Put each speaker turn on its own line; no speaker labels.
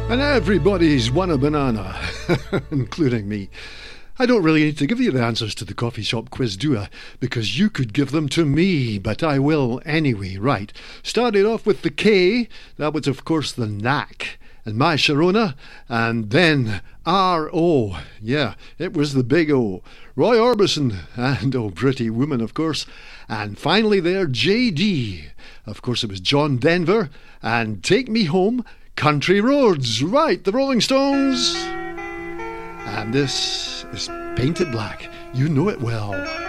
And everybody's won a banana, including me. I don't really need to give you the answers to the coffee shop quiz, do I? Because you could give them to me, but I will anyway. Right. Started off with the K. That was, of course, the knack. And my Sharona. And then R.O. Yeah, it was the big O. Roy Orbison. And oh, Pretty Woman, of course. And finally there, J.D. Of course, it was John Denver. And Take Me Home, Country Roads. Right, the Rolling Stones. And this is Painted Black. You know it well.